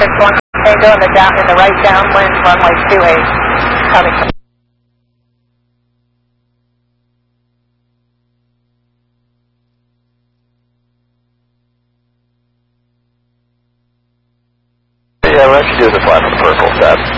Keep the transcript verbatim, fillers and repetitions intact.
six one Tango in the down in the right downwind runway two eight coming. Yeah, let's do the flat with the purple set.